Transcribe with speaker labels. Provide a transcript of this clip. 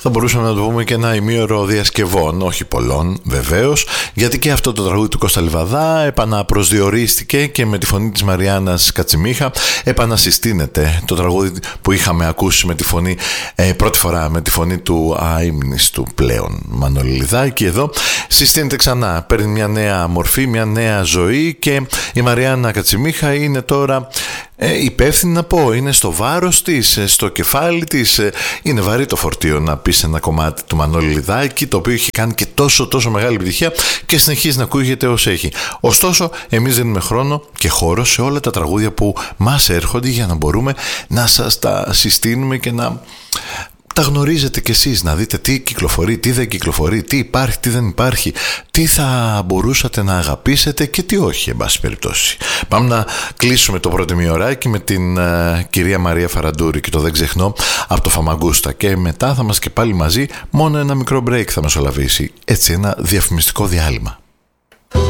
Speaker 1: θα μπορούσαμε να το πούμε και ένα ημίωρο διασκευών, όχι πολλών βεβαίως, γιατί και αυτό το τραγούδι του Κώστα Λιβαδά επαναπροσδιορίστηκε και με τη φωνή της Μαριάννας Κατσιμίχα επανασυστήνεται το τραγούδι που είχαμε ακούσει με τη φωνή, πρώτη φορά με τη φωνή του αείμνηστου πλέον Μανώλη Λιδάκη. Εδώ συστήνεται ξανά, παίρνει μια νέα μορφή, μια νέα ζωή και η Μαριάννα Κατσιμίχα είναι τώρα υπεύθυνη, να πω, είναι στο βάρος της, στο κεφάλι της, είναι βαρύ το φορτίο να πεις ένα κομμάτι του Μανώλη Λιδάκη, το οποίο έχει κάνει και τόσο μεγάλη επιτυχία και συνεχίζει να ακούγεται ως έχει. Ωστόσο, εμείς δίνουμε χρόνο και χώρο σε όλα τα τραγούδια που μας έρχονται για να μπορούμε να σας τα συστήνουμε και να τα γνωρίζετε κι εσείς, να δείτε τι κυκλοφορεί, τι δεν κυκλοφορεί, τι υπάρχει, τι δεν υπάρχει, τι θα μπορούσατε να αγαπήσετε και τι όχι, εν πάση περιπτώσει. Πάμε να κλείσουμε το πρώτο μιωράκι με την κυρία Μαρία Φαραντούρη και το «Δεν ξεχνώ» από το Φαμαγκούστα, και μετά θα είμαστε και πάλι μαζί, μόνο ένα μικρό break θα μεσολαβήσει, έτσι ένα διαφημιστικό διάλειμμα.